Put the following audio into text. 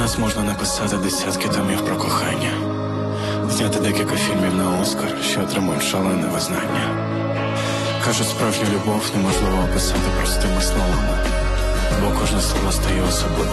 нас можна написати десятки томів про кохання, зняти декілька фільмів на Оскар, що отримують шалене визнання. Кажуть, справжню любов неможливо описати простими словами, бо кожне слово стає особливим.